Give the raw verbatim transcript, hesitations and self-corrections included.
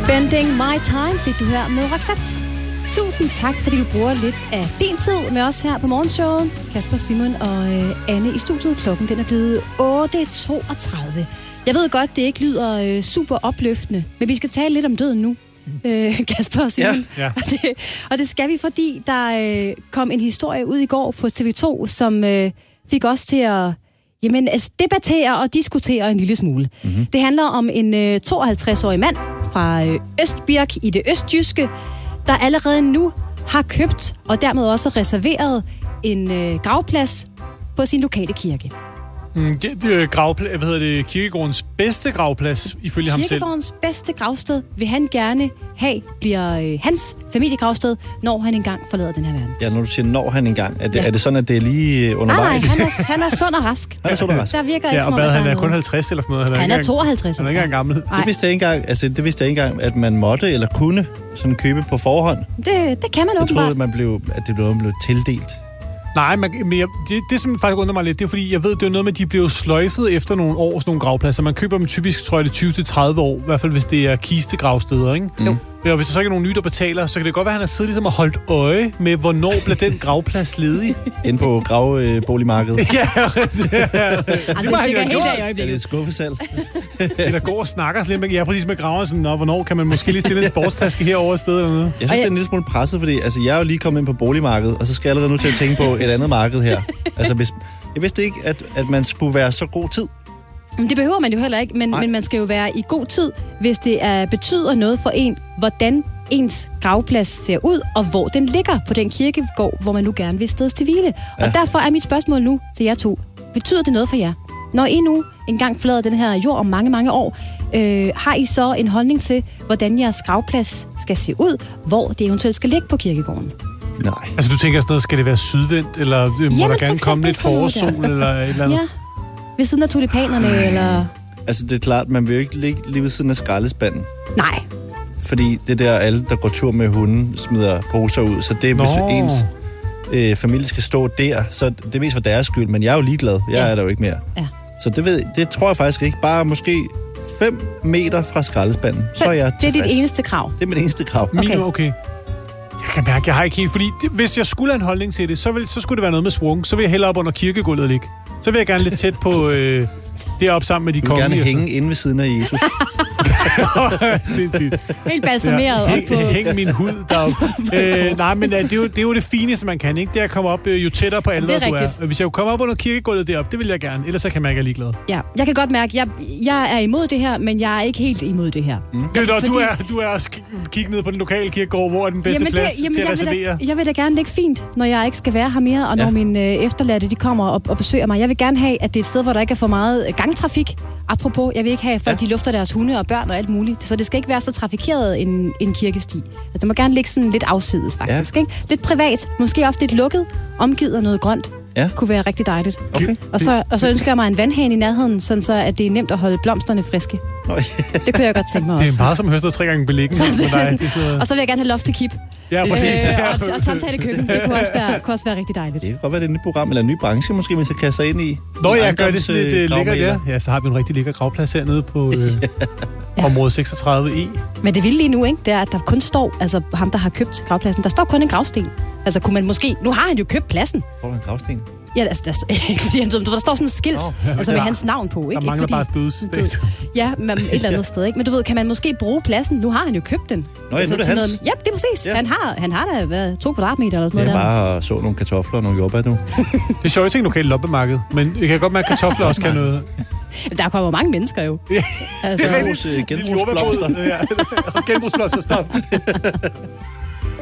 Spending My Time fik du her med Roxette. Tusind tak, fordi du bruger lidt af din tid med os her på morgenshowet. Kasper, Simon og øh, Anne i studiet. Klokken den er blevet otte toogtredive. Jeg ved godt, det ikke lyder øh, super opløftende, men vi skal tale lidt om døden nu. Øh, Kasper og Simon. Ja. Ja. Og, det, og det skal vi, fordi der øh, kom en historie ud i går på T V to, som øh, fik os til at jamen, altså, debattere og diskutere en lille smule. Mm-hmm. Det handler om en øh, tooghalvtreds-årig mand fra øh, Østbirk i det østjyske, der allerede nu har købt og dermed også reserveret en øh, gravplads på sin lokale kirke. Mm, det, det, gravpla- hvad hedder det, kirkegårdens bedste gravplads, ifølge ham selv. Kirkegårdens bedste gravsted vil han gerne have, bliver øh, hans familiegravsted, når han engang forlader den her verden. Ja, når du siger når han engang, er det, ja. er det sådan, at det er lige undervejs? Nej, nej, han er, han er sund og rask. Han er sund og rask. Der virker ja, ikke som og om, hvad, han er noget. kun halvtreds eller sådan noget. Han er, han er engang, tooghalvtreds. Han er ikke engang gammel. Det vidste jeg ikke engang, altså, det vidste jeg ikke engang, at man måtte eller kunne sådan købe på forhånd. Det, det kan man jeg åbenbart. troede, at, man blev, at det blev, blev tildelt. Nej, man, men jeg, det, det, som faktisk undrer mig lidt, det er fordi, jeg ved, det er noget med, at de bliver sløjfet efter nogle år, sådan nogle gravpladser. Man køber dem typisk, tror jeg, det tyve til tredive år, i hvert fald hvis det er kistegravsteder, ikke? Mm. Ja, og hvis der så ikke er nogen nye, der betaler, så kan det godt være, at han har siddet ligesom og holdt øje med, hvornår bliver den gravplads ledig. Inde på gravboligmarkedet. ja, ja, ja. Det, det stikker helt af i Ja, det er øjeblikket. et skuffesalg. Eller går og snakker sådan lidt med, ja, præcis med graveren, sådan, og hvornår kan man måske lige stille en sportstaske herover et sted eller noget? Jeg synes, det er en lille smule presset, fordi altså, jeg er jo lige kommet ind på boligmarkedet, og så skal jeg allerede nu til at tænke på et andet marked her. Altså, hvis, jeg vidste ikke, at, at man skulle være så god tid. Men det behøver man jo heller ikke, men, men man skal jo være i god tid, hvis det er, betyder noget for en, hvordan ens gravplads ser ud, og hvor den ligger på den kirkegård, hvor man nu gerne vil stedes til hvile. Ja. Og derfor er mit spørgsmål nu til jer to. Betyder det noget for jer? Når I nu engang forlader den her jord om mange, mange år, øh, har I så en holdning til, hvordan jeres gravplads skal se ud, hvor det eventuelt skal ligge på kirkegården? Nej. Altså, du tænker sådan noget, skal det være sydvendt, eller må Jamen, der gerne komme lidt forårssol, eller et eller andet? Ja, ved siden af tulipanerne, Ej. eller... Altså, det er klart, man vil jo ikke ligge lige ved siden af skraldespanden. Nej. Fordi det der, alle, der går tur med hunden, smider poser ud. Så det, hvis Nå. ens øh, familie skal stå der, så det er mest for deres skyld. Men jeg er jo ligeglad. Jeg Ja. er der jo ikke mere. Ja. Så det, ved, det tror jeg faktisk ikke. Bare måske fem meter fra skraldespanden, så er jeg Det er tilfreds. dit eneste krav. Det er mit eneste krav. Okay. Min, okay. Jeg kan mærke, jeg har ikke helt... Fordi det, hvis jeg skulle have en holdning til det, så, vil, så skulle det være noget med svung. Så vil jeg hellere op under kirkegulvet ligge. Så vil jeg gerne lidt tæt på... Øh, deroppe sammen med de Du vil kongelige. gerne hænge inde ved siden af Jesus. Sindssygt. Helt balsameret Ja, op på... hæng, hæng min hud deroppe. øh, nej, men uh, det, er jo, det er jo det fine, som man kan, ikke? Det er at komme op, uh, jo tættere på alderet du er. rigtigt. Hvis jeg kunne komme op under kirkegulvet deroppe, det vil jeg gerne. Ellers så kan man ikke være ligeglad. Ja, jeg kan godt mærke, jeg, jeg er imod det her, men jeg er ikke helt imod det her. Mm. Det, når, du, er, du er også kigge ned på den lokale kirkegård, hvor er den bedste jamen plads det, jamen til at jeg reservere. vil, da, jeg vil da gerne ligge fint, når jeg ikke skal være her mere, og når Ja. mine øh, efterladte de kommer og, og besøger mig. Jeg vil gerne have, at det er et sted, hvor der ikke er for meget øh, gangtrafik. Apropos, jeg vil ikke have, at folk Ja. de lufter deres hunde og børn og alt muligt. Så det skal ikke være så trafikeret en, en kirkesti. Altså, det må gerne ligge sådan lidt afsides, faktisk. Ja. Ikke? Lidt privat, måske også lidt lukket, omgivet af noget grønt. Ja. Kunne være rigtig dejligt. Okay. Og så, og så ønsker jeg mig en vandhane i nærheden, sådan så at det er nemt at holde blomsterne friske. Nå, Det kunne jeg godt tænke mig Det også. er meget som høster tre gange beliggenhed for dig. Det er sådan noget... Og så vil jeg gerne have loft til kip. Ja, præcis. Øh, og, og samtalekøkken. Det kunne også være, kunne også være rigtig dejligt. Det kan godt være, det er et nyt program, eller en ny branche, måske, man skal kaste sig ind i. Nå, jeg gør det Ejendoms, sådan lidt øh, øh, lækkert, ja. gravmaler. Ja, så har vi en rigtig lækker gravplads hernede på øh, område seksogtredive E. Men det vilde lige nu, ikke, det er, at der kun står, altså ham, der har købt gravpladsen, der står kun en gravsten. Altså kunne man måske, nu har han jo købt pladsen. Står der en gravsten? Ja, altså, der, ikke fordi han døde, men der står sådan et skilt, Nå, ja, altså der- med hans navn på, ikke? Der mangler ikke bare fordi, dødsdato. Ja, men et eller andet sted, ikke? Men du ved, kan man måske bruge pladsen? Nu har han jo købt den. Nå ja, nu er det til hans. noget, ja, det er præcis. Ja. Han har, han har da været to kvadratmeter eller sådan Det er noget der. bare at så nogle kartofler og nogle jordbær, du. Det er sjovt, ikke lokalt loppemarked, men jeg kan godt mærke, at kartofler også kan noget. Der kommer mange mennesker jo. Altså, Genbrugs, øh, genbrugsblomster. Ja, genbrugsblomster, stop.